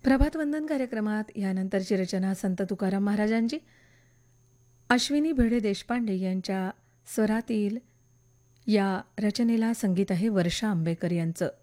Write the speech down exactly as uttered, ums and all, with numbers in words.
प्रभातवंदन कार्यक्रमात यानंतरची रचना संत तुकाराम महाराजांची, अश्विनी भिडे देशपांडे यांच्या स्वरातील या रचनेला संगीत आहे वर्षा आंबेकर यांचं.